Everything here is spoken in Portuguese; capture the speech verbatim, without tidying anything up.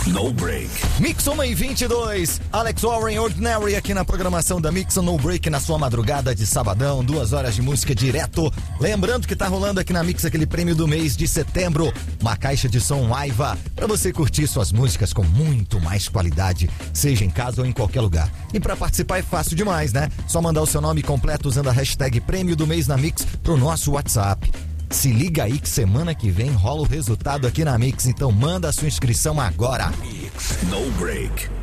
No Break. Mix uma e vinte e dois, Alex Warren Ordinary aqui na programação da Mix No Break na sua madrugada de sabadão, duas horas de música direto. Lembrando que tá rolando aqui na Mix aquele prêmio do mês de setembro, uma caixa de som Aiva, pra você curtir suas músicas com muito mais qualidade, seja em casa ou em qualquer lugar. E pra participar é fácil demais, né? Só mandar o seu nome completo usando a hashtag prêmio do mês na Mix pro nosso WhatsApp. Se liga aí que semana que vem rola o resultado aqui na Mix, então manda a sua inscrição agora. Mix No Break.